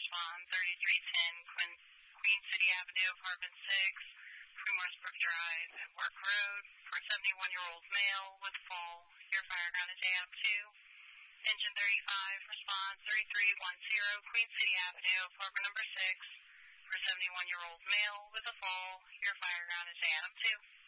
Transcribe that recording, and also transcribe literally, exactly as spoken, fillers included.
respond thirty-three ten Queen, Queen City Avenue, apartment six, Primorsbrook Drive, Work Road, for a seventy-one-year-old male with fall. Your fire ground is A M two. Engine thirty-five, respond thirty-three ten Queen City Avenue, apartment number six, for a seventy-one-year-old male with a fall. Your fire ground is A M two.